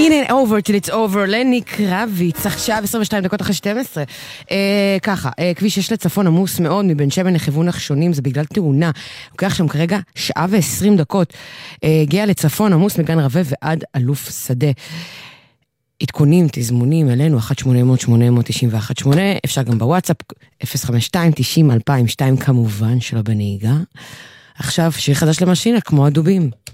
In and over till it's over, לני קרביץ, עכשיו 22 דקות אחרי 12. ככה, כביש 6 לצפון עמוס מאוד, מבן שמן לכיוון נחשונים, זה בגלל תאונה. לוקח שם כרגע שעה ו20 דקות. הגיע לצפון עמוס מגן רווה ועד אלוף שדה. עדכונים, תזמונים, אלינו, 1-800-891-8, אפשר גם בוואטסאפ, 052-90-2002, כמובן, שלא בנהיגה. עכשיו, שיר חדש למשינה, כמו הדובים.